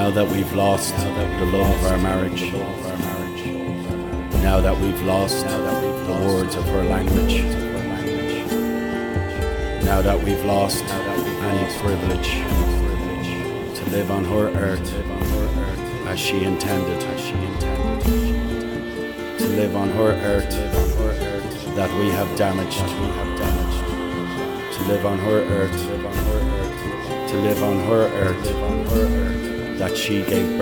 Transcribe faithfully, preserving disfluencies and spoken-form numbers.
Now that we've lost the love of our marriage, now that we've lost the words of her language, now that we've lost any privilege to live on her earth as she intended, to live on her earth that we have damaged, to live on her earth, to live on her earth that she gave birth.